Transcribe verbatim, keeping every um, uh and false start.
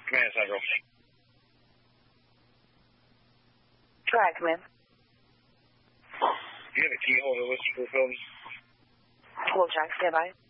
Command Central. Try, command. Do you have a key holder list for the building? Hold track, stand by.